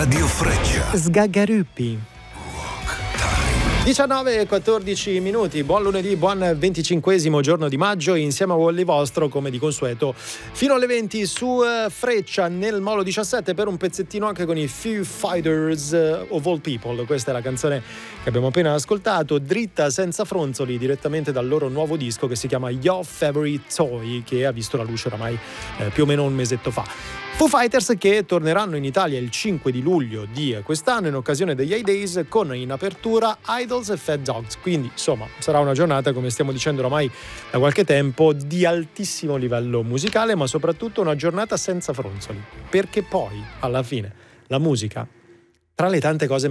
Radio Freccia. Sgagaruppi. 19:14 minuti, buon lunedì, buon 25esimo giorno di maggio, insieme a Wally Vostro come di consueto fino alle 20 su Freccia nel Molo 17 per un pezzettino anche con i Foo Fighters of All People. Questa è la canzone che abbiamo appena ascoltato, dritta senza fronzoli, direttamente dal loro nuovo disco che si chiama Your Favorite Toy, che ha visto la luce oramai più o meno un mesetto fa. Foo Fighters che torneranno in Italia il 5 di luglio di quest'anno in occasione degli A-Days con in apertura Idols e Fat Dogs, quindi insomma sarà una giornata, come stiamo dicendo oramai da qualche tempo, di altissimo livello musicale, ma soprattutto una giornata senza fronzoli, perché poi alla fine la musica, tra le tante cose